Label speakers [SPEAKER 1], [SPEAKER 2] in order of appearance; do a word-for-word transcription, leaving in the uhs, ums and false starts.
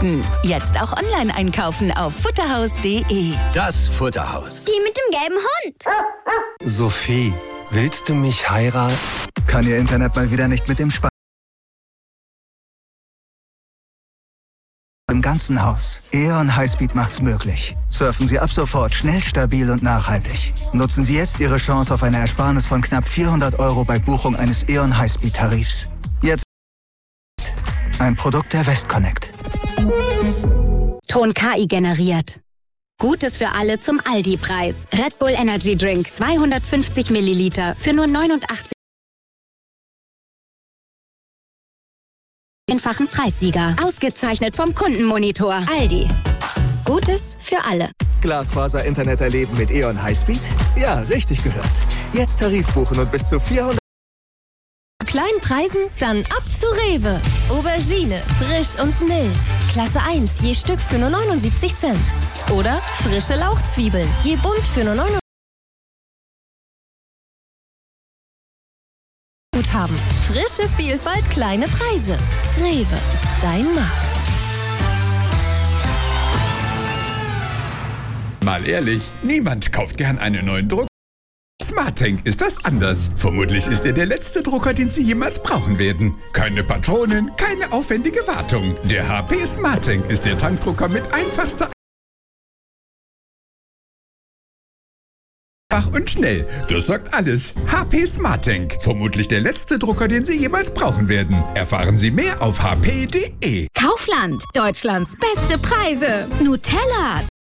[SPEAKER 1] Produkten. Jetzt auch online einkaufen auf futterhaus punkt de.
[SPEAKER 2] Das Futterhaus.
[SPEAKER 3] Die mit dem gelben Hund.
[SPEAKER 2] Sophie, willst du mich heiraten?
[SPEAKER 4] Kann Ihr Internet mal wieder nicht mit dem Spaß? Im ganzen Haus. E O N Highspeed macht's möglich. Surfen Sie ab sofort schnell, stabil und nachhaltig. Nutzen Sie jetzt Ihre Chance auf eine Ersparnis von knapp vierhundert Euro bei Buchung eines E O N Highspeed-Tarifs. Jetzt ein Produkt der Westconnect.
[SPEAKER 5] Ton K I generiert. Gutes für alle zum Aldi-Preis. Red Bull Energy Drink zweihundertfünfzig Milliliter für nur neunundachtzig. Einfachen Preissieger. Ausgezeichnet vom Kundenmonitor. Aldi. Gutes für alle.
[SPEAKER 4] Glasfaser-Internet erleben mit E O N Highspeed? Ja, richtig gehört. Jetzt Tarif buchen und bis zu vierhundert...
[SPEAKER 6] Kleinen Preisen? Dann ab zu Rewe. Aubergine, frisch und mild. Klasse eins, je Stück für nur neunundsiebzig Cent. Oder frische Lauchzwiebeln, je Bund für nur neunundsiebzig Cent. Haben. Frische Vielfalt, kleine Preise. Rewe, dein Markt.
[SPEAKER 7] Mal ehrlich, niemand kauft gern einen neuen Drucker. SmartTank ist das anders. Vermutlich ist er der letzte Drucker, den Sie jemals brauchen werden. Keine Patronen, keine aufwendige Wartung. Der H P SmartTank ist der Tankdrucker mit einfachster und schnell. Das sagt alles. H P SmartTank. Vermutlich der letzte Drucker, den Sie jemals brauchen werden. Erfahren Sie mehr auf h p punkt de.
[SPEAKER 5] Kaufland. Deutschlands beste Preise. Nutella.